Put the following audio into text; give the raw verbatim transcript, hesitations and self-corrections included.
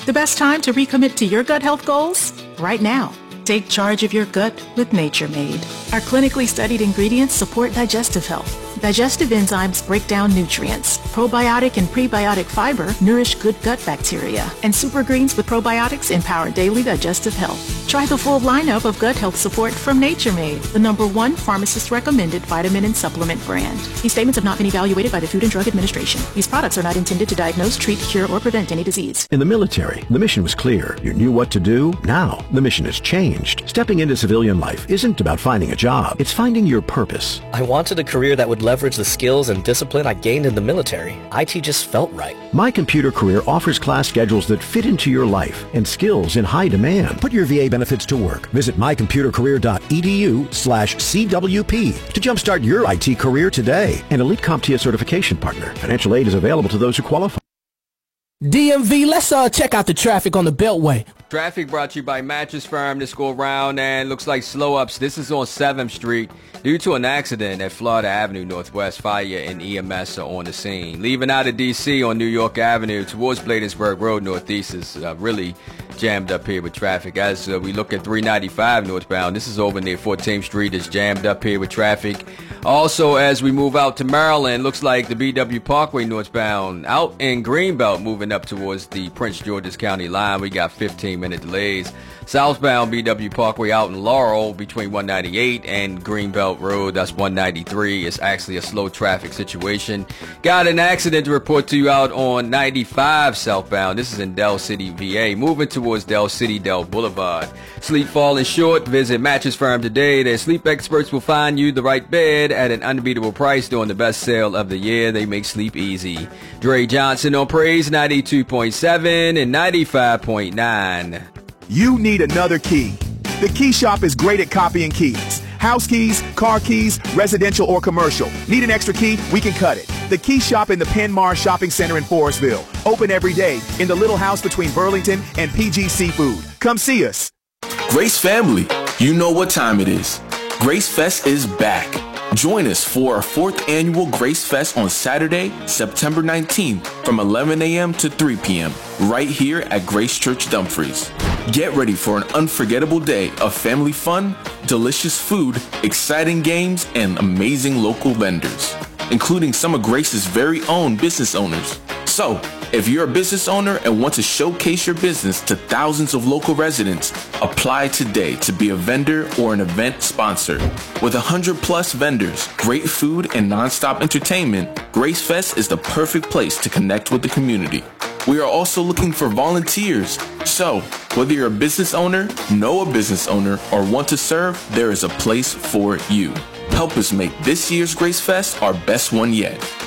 The best time to recommit to your gut health goals? Right now. Take charge of your gut with Nature Made. Our clinically studied ingredients support digestive health. Digestive enzymes break down nutrients. Probiotic and prebiotic fiber nourish good gut bacteria. And super greens with probiotics empower daily digestive health. Try the full lineup of gut health support from Nature Made, the number one pharmacist-recommended vitamin and supplement brand. These statements have not been evaluated by the Food and Drug Administration. These products are not intended to diagnose, treat, cure, or prevent any disease. In the military, the mission was clear. You knew what to do. Now, the mission has changed. Stepping into civilian life isn't about finding a job. It's finding your purpose. I wanted a career that would leverage the skills and discipline I gained in the military. I T just felt right. My Computer Career offers class schedules that fit into your life and skills in high demand. Put your V A benefits to work. Visit mycomputercareer.edu slash CWP to jumpstart your I T career today. An Elite CompTIA certification partner. Financial aid is available to those who qualify. D M V, let's uh, check out the traffic on the Beltway. Traffic brought to you by Mattress Firm this go around, and looks like slow ups. This is on seventh Street due to an accident at Florida Avenue Northwest. Fire and E M S are on the scene. Leaving out of D C on New York Avenue towards Bladensburg Road Northeast is uh, really jammed up here with traffic. As uh, we look at three ninety-five northbound, this is over near fourteenth Street. It's jammed up here with traffic. Also, as we move out to Maryland, looks like the B W Parkway northbound out in Greenbelt moving up towards the Prince George's County line. We got fifteen minute delays. Southbound B W Parkway out in Laurel between one ninety-eight and Greenbelt Road, that's one ninety-three. It's actually a slow traffic situation. Got an accident to report to you out on ninety-five southbound. This is in Del City, V A. Moving towards Del City, Del Boulevard. Sleep falling short? Visit Mattress Firm today. Their sleep experts will find you the right bed at an unbeatable price during the best sale of the year. They make sleep easy. Dre Johnson on Praise ninety-two point seven and ninety-five point nine. You need another key. The Key Shop is great at copying keys. House keys, car keys, residential or commercial. Need an extra key? We can cut it. The Key Shop in the Penn Mars Shopping Center in Forestville. Open every day in the little house between Burlington and P G Seafood. Come see us. Grace family, you know what time it is. Grace Fest is back. Join us for our fourth annual Grace Fest on Saturday, September nineteenth from eleven a.m. to three p.m. right here at Grace Church Dumfries. Get ready for an unforgettable day of family fun, delicious food, exciting games, and amazing local vendors, including some of Grace's very own business owners. So, if you're a business owner and want to showcase your business to thousands of local residents, apply today to be a vendor or an event sponsor. With one hundred plus vendors, great food, and nonstop entertainment, Grace Fest is the perfect place to connect with the community. We are also looking for volunteers. So, whether you're a business owner, know a business owner, or want to serve, there is a place for you. Help us make this year's Grace Fest our best one yet.